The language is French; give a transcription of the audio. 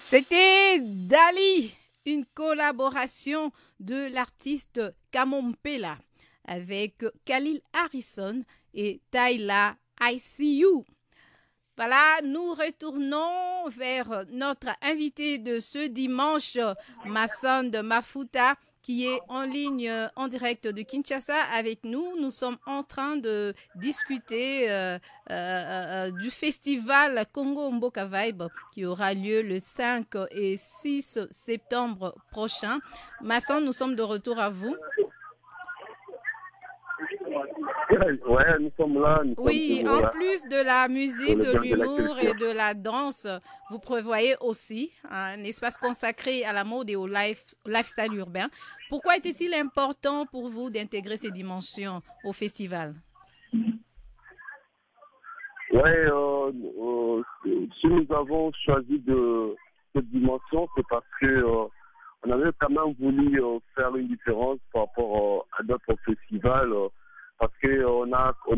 C'était Dali, une collaboration de l'artiste Kamompela avec Khalil Harrison et Tyla ICU. Voilà, nous retournons vers notre invité de ce dimanche, Masson de Mafuta, qui est en ligne en direct de Kinshasa avec nous. Nous sommes en train de discuter du festival Congo Mboka Vibe qui aura lieu le 5 et 6 septembre prochain. Masson, nous sommes de retour à vous. Ouais, nous sommes là. Oui, en plus de la musique, de l'humour et de la danse, vous prévoyez aussi un espace consacré à la mode et au lifestyle urbain. Pourquoi était-il important pour vous d'intégrer ces dimensions au festival? Ouais, si nous avons choisi cette dimension, c'est parce que on avait quand même voulu faire une différence par rapport à d'autres festivals, parce que on a